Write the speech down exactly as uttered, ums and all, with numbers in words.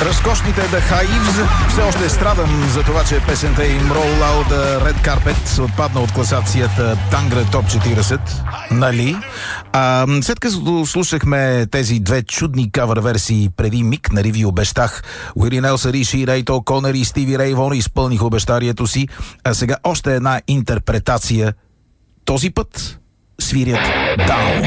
Разкошните The Hives. Все още страдам за това, че песента им Roll Out the Red Carpet отпадна от класацията Tangre Top четиридесет. Нали? А, след като слушахме тези две чудни кавър версии преди миг, нали ви обещах, Уили Нелсън, Риши, Рейто, Конър и Стиви Рей Вон изпълних обещарието си, а сега още една интерпретация. Този път свирят Down.